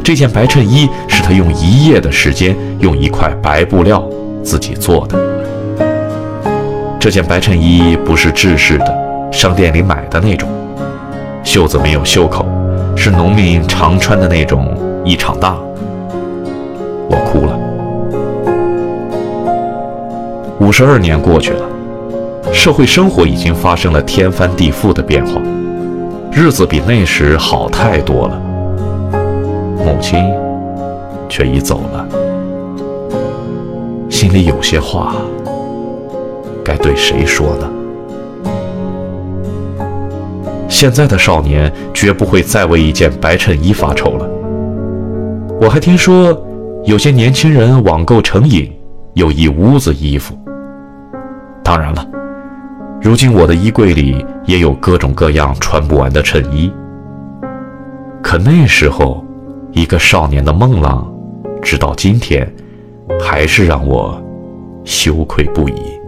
这件白衬衣是他用1夜的时间，用一块白布料自己做的。这件白衬衣不是制式的，商店里买的那种，袖子没有袖口，是农民常穿的那种一场大。我哭了。52年过去了，社会生活已经发生了天翻地覆的变化，日子比那时好太多了。母亲却已走了，心里有些话该对谁说呢？现在的少年绝不会再为一件白衬衣发愁了。我还听说有些年轻人网购成瘾，有一屋子衣服。当然了，如今我的衣柜里也有各种各样穿不完的衬衣。可那时候一个少年的梦浪，直到今天还是让我羞愧不已。